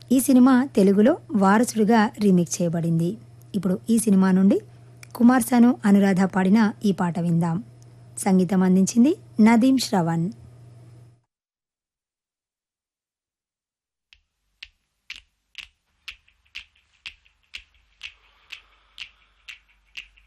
ఈ సినిమా తెలుగులో వారసుడిగా రీమేక్ చేయబడింది. ఇప్పుడు ఈ సినిమా నుండి కుమార్ సాను, అనురాధ పాడిన ఈ పాట విందాం. సంగీతం అందించింది నదీం శ్రవణ్.